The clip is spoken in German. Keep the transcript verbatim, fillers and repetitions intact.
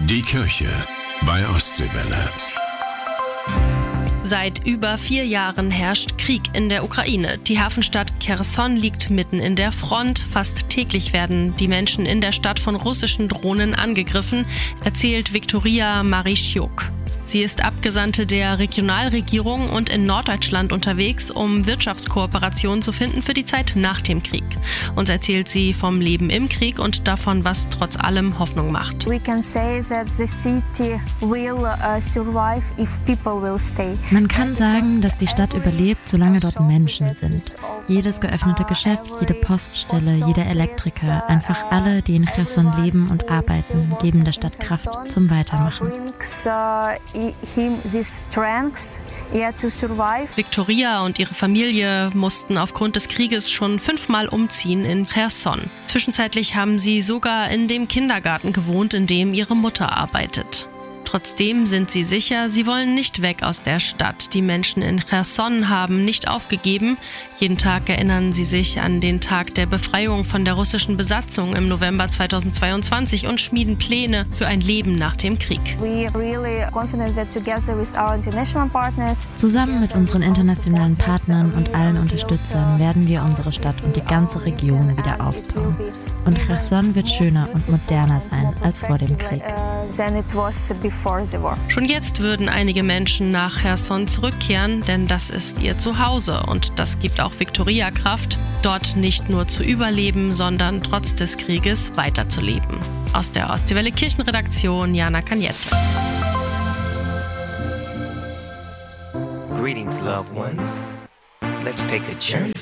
Die Kirche bei Ostseewelle. Seit über vier Jahren herrscht Krieg in der Ukraine. Die Hafenstadt Cherson liegt mitten in der Front. Fast täglich werden die Menschen in der Stadt von russischen Drohnen angegriffen, erzählt Viktoria Marysiuk. Sie ist Abgesandte der Regionalregierung und in Norddeutschland unterwegs, um Wirtschaftskooperationen zu finden für die Zeit nach dem Krieg. Uns erzählt sie vom Leben im Krieg und davon, was trotz allem Hoffnung macht. We can say that the city will uh, survive if people will stay. Man kann sagen, dass die Stadt überlebt, solange dort Menschen sind. Jedes geöffnete Geschäft, jede Poststelle, jeder Elektriker, einfach alle, die in Cherson leben und arbeiten, geben der Stadt Kraft zum Weitermachen. Viktoria und ihre Familie mussten aufgrund des Krieges schon fünfmal umziehen in Cherson. Zwischenzeitlich haben sie sogar in dem Kindergarten gewohnt, in dem ihre Mutter arbeitet. Trotzdem sind sie sicher, sie wollen nicht weg aus der Stadt. Die Menschen in Cherson haben nicht aufgegeben. Jeden Tag erinnern sie sich an den Tag der Befreiung von der russischen Besatzung im November zweitausendzweiundzwanzig und schmieden Pläne für ein Leben nach dem Krieg. Zusammen mit unseren internationalen Partnern und allen Unterstützern werden wir unsere Stadt und die ganze Region wieder aufbauen. Und Cherson wird schöner und moderner sein als vor dem Krieg. Schon jetzt würden einige Menschen nach Cherson zurückkehren, denn das ist ihr Zuhause und das gibt auch Viktoria Kraft, dort nicht nur zu überleben, sondern trotz des Krieges weiterzuleben. Aus der Ostseewelle Kirchenredaktion, Jana Cagnette. Greetings, loved ones. Let's take a journey.